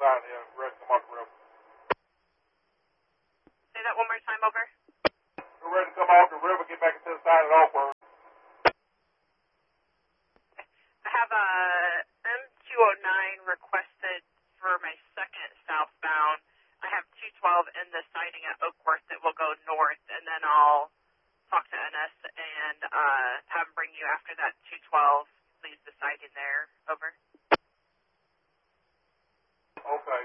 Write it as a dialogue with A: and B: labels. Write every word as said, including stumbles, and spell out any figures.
A: side here. We're ready to come off the river.
B: Say that one more time, over.
A: We're ready to come off the river, get back into the side of Oakwood.
B: I have a M two oh nine requested for my second southbound. I have two twelve in the siding at Oakworth that will go north, and then I'll talk to N S and uh, have them bring you after that two twelve leaves the siding there. Over.
A: Okay.